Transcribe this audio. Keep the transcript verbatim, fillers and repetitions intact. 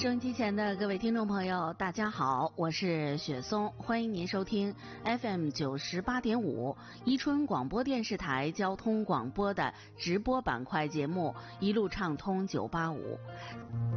收音机前的各位听众朋友，大家好，我是雪松，欢迎您收听 F M 九十八点五伊春广播电视台交通广播的直播板块节目《一路畅通九八五》。